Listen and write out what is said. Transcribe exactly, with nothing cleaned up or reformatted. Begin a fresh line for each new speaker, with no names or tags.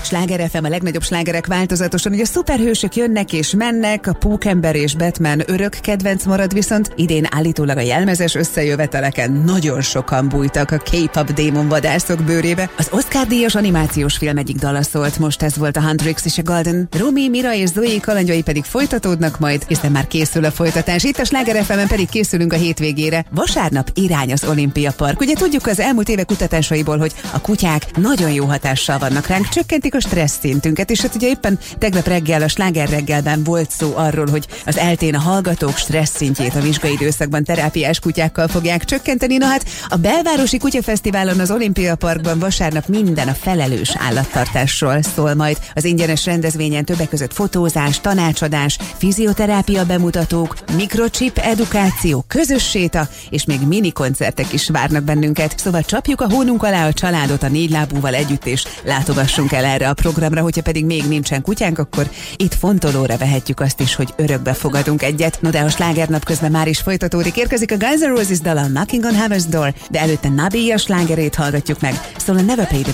Sláger ef em, a legnagyobb slágerek változatosan, hogy a szuperhősök jönnek és mennek, a Pókember és Batman örök kedvenc marad, viszont idén állítólag a jelmezes összejöveteleken nagyon sokan bújtak a K-pop démonvadászok bőrébe. Az Oscar-díjas animációs film egyik dala szólt, most ez volt a Huntrix és a Golden. Rumi, Mira és Zoe kalandjai pedig folytatódnak majd, hiszen már készül a folytatás. Itt a Sláger ef emen pedig készülünk a hétvégére. Vasárnap irány az Olimpia Park. Ugye tudjuk az elmúlt évek kutatásaiból, hogy a kutyák nagyon jó hatással vannak ránk, csökkentik a stressz szintünket, és hát ugye éppen tegnap reggel a Sláger reggelben volt szó arról, hogy az eltén a hallgatók stressz szintjét a vizsgai időszakban terápiás kutyákkal fogják csökkenteni. Na hát a belvárosi kutyafesztiválon az Olimpia Parkban vasárnap minden a felelős állattartásról szól majd. Az ingyenes rendezvényen többek között fotózás, tanácsadás, fizioterápia bemutatók, mikrochip edukáció, közös séta, és még mini koncertek is várnak bennünket. Szóval csapjuk a hónunk alá a családot a négylábúval együtt, és látogassunk el erre a programra. Hogyha pedig még nincsen kutyánk, akkor itt fontolóra vehetjük azt is, hogy örökbe fogadunk egyet. No de a slágernap közben már is folytatódik. Érkezik a Guns N' Roses dala Knocking on Heaven's Door, de előtte Nabi a slágerét hallgatjuk meg. Szóval Never Pay the